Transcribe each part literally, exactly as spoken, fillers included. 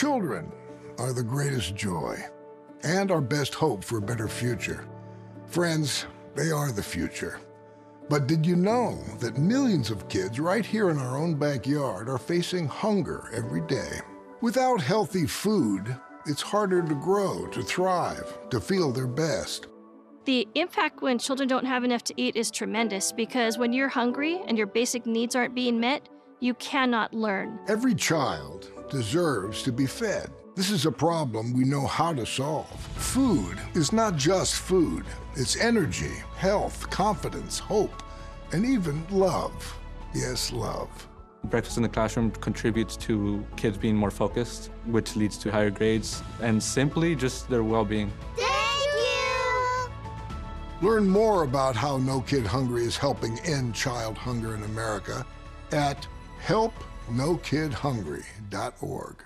Children are the greatest joy and our best hope for a better future. Friends, they are the future. But did you know that millions of kids right here in our own backyard are facing hunger every day? Without healthy food, it's harder to grow, to thrive, to feel their best. The impact when children don't have enough to eat is tremendous because when you're hungry and your basic needs aren't being met, you cannot learn. Every child deserves to be fed. This is a problem we know how to solve. Food is not just food. It's energy, health, confidence, hope, and even love. Yes, love. Breakfast in the classroom contributes to kids being more focused, which leads to higher grades, and simply just their well-being. Thank you! Learn more about how No Kid Hungry is helping end child hunger in America at help no kid hungry dot org.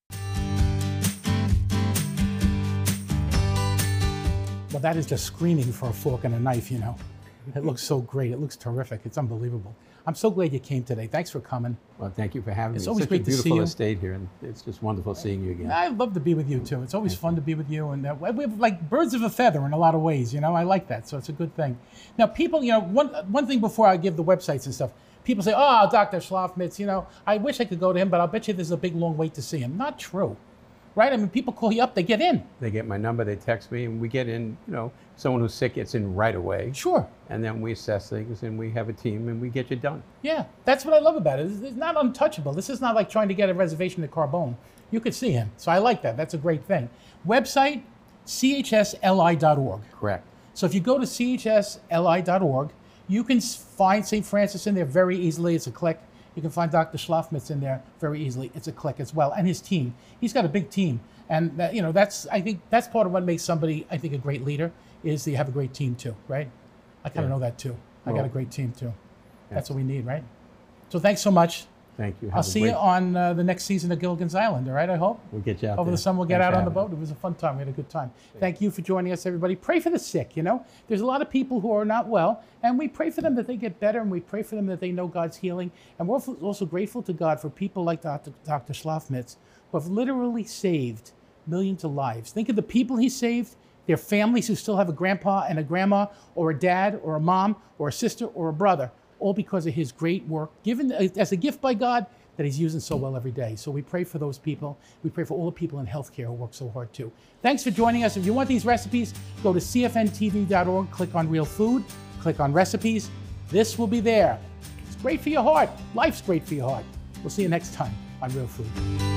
Well, that is just screaming for a fork and a knife, you know. It looks so great. It looks terrific. It's unbelievable. I'm so glad you came today. Thanks for coming. Well, thank you for having It's me. always Such great a to see beautiful you. estate here, and it's just wonderful seeing you again. I'd love to be with you, too. It's always fun to be with you. And uh, we're like birds of a feather in a lot of ways, you know. I like that, so it's a good thing. Now, people, you know, one, one thing before I give the websites and stuff, people say, oh, Doctor Schlafmitz, you know, I wish I could go to him, but I'll bet you there's a big, long wait to see him. Not true. Right? I mean, people call you up, they get in. They get my number, they text me, and we get in, you know, someone who's sick gets in right away. Sure. And then we assess things, and we have a team, and we get you done. Yeah, that's what I love about it. It's, it's not untouchable. This is not like trying to get a reservation at Carbone. You could see him. So I like that. That's a great thing. Website, C H S L I dot org. Correct. So if you go to C H S L I dot org, you can find Saint Francis in there very easily. It's a click. You can find Doctor Schlafmitz in there very easily. It's a click as well. And his team. He's got a big team. And that, you know, that's, I think that's part of what makes somebody, I think, a great leader, is that you have a great team too, right? I kind of Yeah. know that too. I Well, got a great team too. That's yes. what we need, right? So thanks so much. Thank you. Have I'll a see great- you on uh, the next season of Gilligan's Island, all right, I hope? We'll get you out Over there. the summer, we'll get Thanks out for on the having boat. It was a fun time. We had a good time. Thank you for joining us, everybody. Pray for the sick, you know? There's a lot of people who are not well, and we pray for them that they get better, and we pray for them that they know God's healing. And we're also also grateful to God for people like Doctor Doctor Schlafmitz, who have literally saved millions of lives. Think of the people he saved, their families who still have a grandpa and a grandma, or a dad, or a mom, or a sister, or a brother, all because of his great work, given as a gift by God, that he's using so well every day. So we pray for those people. We pray for all the people in healthcare who work so hard too. Thanks for joining us. If you want these recipes, go to C F N T V dot org, click on Real Food, click on Recipes. This will be there. It's great for your heart. Life's great for your heart. We'll see you next time on Real Food.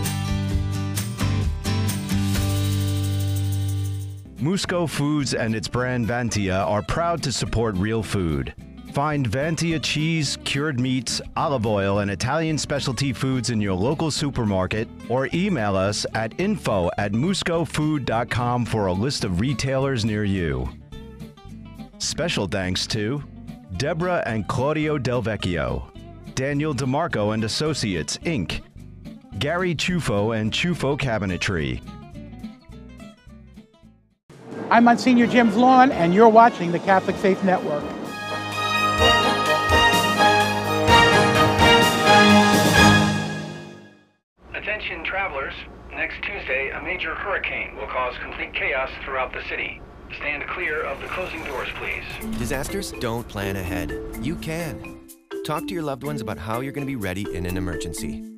Musco Foods and its brand Vantia are proud to support Real Food. Find Vantia cheese, cured meats, olive oil, and Italian specialty foods in your local supermarket, or email us at info at musco food dot com for a list of retailers near you. Special thanks to Deborah and Claudio Del Vecchio, Daniel DeMarco and Associates, Incorporated, Gary Chufo and Chufo Cabinetry. I'm Monsignor Jim Vaughn, and you're watching the Catholic Faith Network. Attention travelers, next Tuesday a major hurricane will cause complete chaos throughout the city. Stand clear of the closing doors, please. Disasters don't plan ahead. You can. Talk to your loved ones about how you're going to be ready in an emergency.